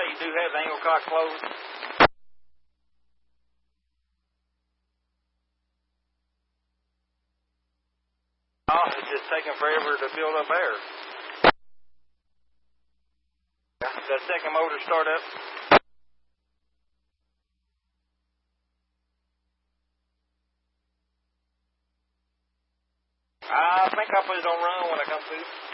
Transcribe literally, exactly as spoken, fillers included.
you do have the angle cock closed? Oh, it's just taking forever to build up air. Does that second motor start up? I think I'll put it on run when I come through.